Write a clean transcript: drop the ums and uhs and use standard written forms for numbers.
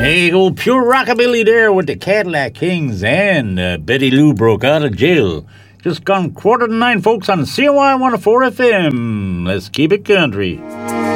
Hey, old pure rockabilly there with the Cadillac Kings and Betty Lou broke out of jail. Just gone 8:45, folks, on CY 104 FM. Let's keep it country.